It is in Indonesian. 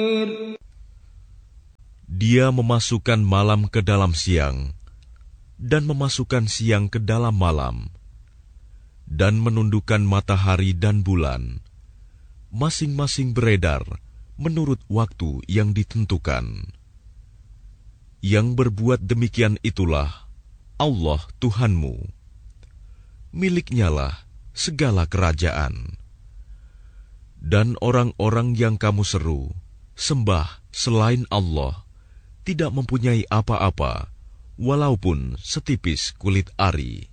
Dia memasukkan malam ke dalam siang dan memasukkan siang ke dalam malam, dan menundukkan matahari dan bulan, masing-masing beredar menurut waktu yang ditentukan. Yang berbuat demikian itulah Allah Tuhanmu. Miliknyalah segala kerajaan. Dan orang-orang yang kamu seru, sembah selain Allah, tidak mempunyai apa-apa, walaupun setipis kulit ari.